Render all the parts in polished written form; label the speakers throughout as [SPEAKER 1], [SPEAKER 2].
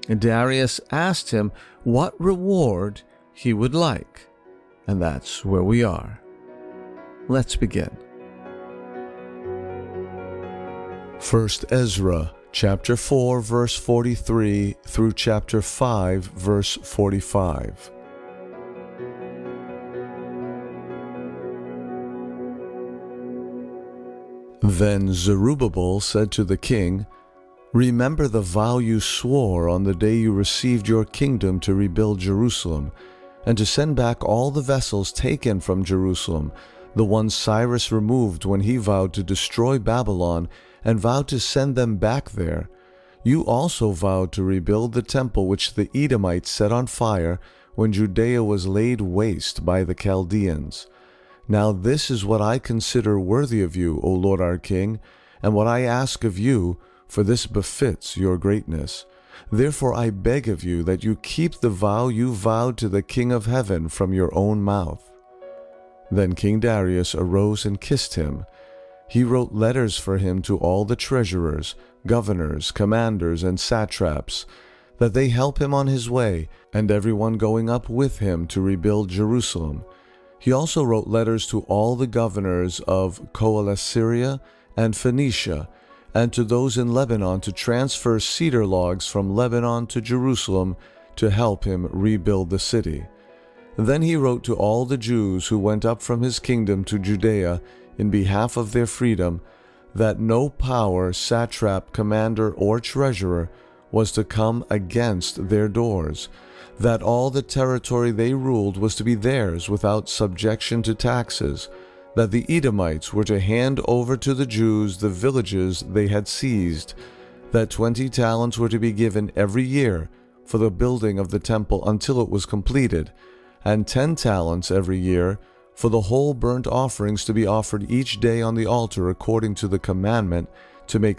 [SPEAKER 1] Darius asked him what reward he would like, and that's where we are. Let's begin. 1 Ezra chapter 4 verse 43 through chapter 5 verse 45. Then Zerubbabel said to the king, "Remember the vow you swore on the day you received your kingdom to rebuild Jerusalem, and to send back all the vessels taken from Jerusalem, the ones Cyrus removed when he vowed to destroy Babylon and vowed to send them back there. You also vowed to rebuild the temple which the Edomites set on fire when Judea was laid waste by the Chaldeans. Now this is what I consider worthy of you, O Lord our King, and what I ask of you, for this befits your greatness. Therefore I beg of you that you keep the vow you vowed to the King of heaven from your own mouth." Then King Darius arose and kissed him. He wrote letters for him to all the treasurers, governors, commanders, and satraps, that they help him on his way, and everyone going up with him to rebuild Jerusalem. He also wrote letters to all the governors of Coele-Syria and Phoenicia, and to those in Lebanon to transfer cedar logs from Lebanon to Jerusalem to help him rebuild the city. Then he wrote to all the Jews who went up from his kingdom to Judea in behalf of their freedom, that no power, satrap, commander, or treasurer was to come against their doors, that all the territory they ruled was to be theirs without subjection to taxes, that the Edomites were to hand over to the Jews the villages they had seized, that 20 talents were to be given every year for the building of the temple until it was completed, and 10 talents every year for the whole burnt offerings to be offered each day on the altar according to the commandment to make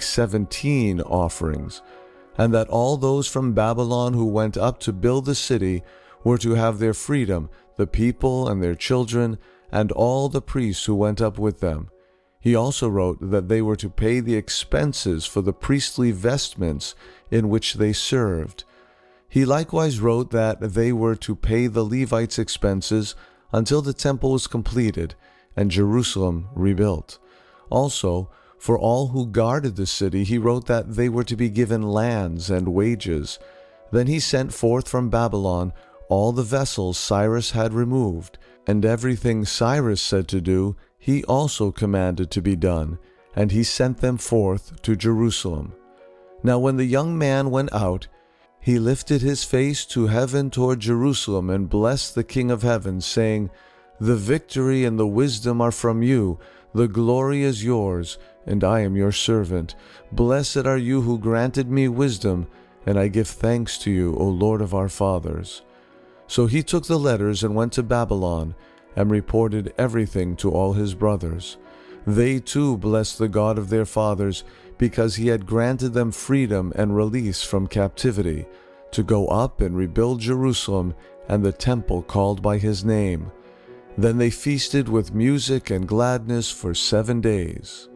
[SPEAKER 1] 17 offerings, and that all those from Babylon who went up to build the city were to have their freedom, the people and their children, and all the priests who went up with them. He also wrote that they were to pay the expenses for the priestly vestments in which they served. He likewise wrote that they were to pay the Levites' expenses until the temple was completed and Jerusalem rebuilt. Also, for all who guarded the city, he wrote that they were to be given lands and wages. Then he sent forth from Babylon all the vessels Cyrus had removed, and everything Cyrus said to do, he also commanded to be done, and he sent them forth to Jerusalem. Now when the young man went out, he lifted his face to heaven toward Jerusalem and blessed the King of heaven, saying, "The victory and the wisdom are from you, the glory is yours, and I am your servant. Blessed are you who granted me wisdom, and I give thanks to you, O Lord of our fathers." So he took the letters and went to Babylon, and reported everything to all his brothers. They too blessed the God of their fathers, because he had granted them freedom and release from captivity, to go up and rebuild Jerusalem and the temple called by his name. Then they feasted with music and gladness for 7 days.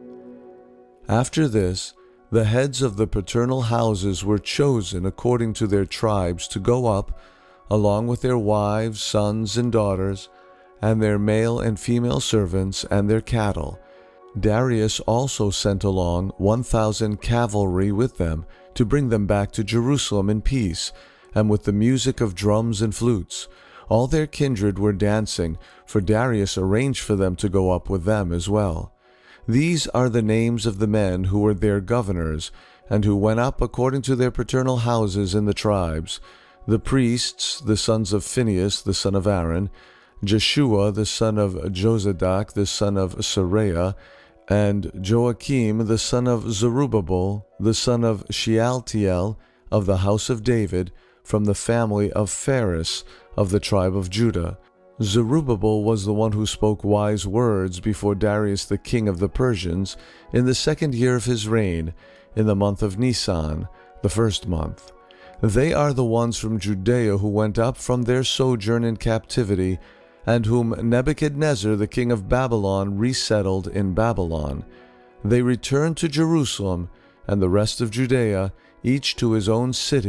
[SPEAKER 1] After this, the heads of the paternal houses were chosen according to their tribes to go up, along with their wives, sons, and daughters, and their male and female servants, and their cattle. Darius also sent along 1,000 cavalry with them to bring them back to Jerusalem in peace, and with the music of drums and flutes. All their kindred were dancing, for Darius arranged for them to go up with them as well. These are the names of the men who were their governors, and who went up according to their paternal houses in the tribes: the priests, the sons of Phinehas the son of Aaron, Jeshua the son of Jozadak the son of Saraiah, and Joachim the son of Zerubbabel, the son of Shealtiel, of the house of David, from the family of Phares, of the tribe of Judah. Zerubbabel was the one who spoke wise words before Darius the king of the Persians, in the 2nd year of his reign, in the month of Nisan, the 1st month. They are the ones from Judea who went up from their sojourn in captivity, and whom Nebuchadnezzar the king of Babylon resettled in Babylon. They returned to Jerusalem, and the rest of Judea, each to his own city,